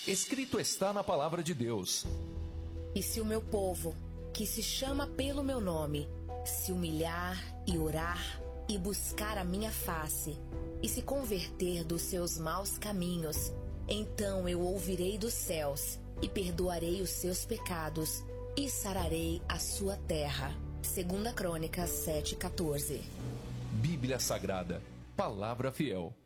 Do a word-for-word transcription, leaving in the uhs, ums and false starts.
Escrito está na palavra de Deus: E se o meu povo, que se chama pelo meu nome, se humilhar e orar e buscar a minha face, e se converter dos seus maus caminhos, então eu ouvirei dos céus e perdoarei os seus pecados e sararei a sua terra. Segunda Crônicas sete, quatorze. Bíblia Sagrada, Palavra Fiel.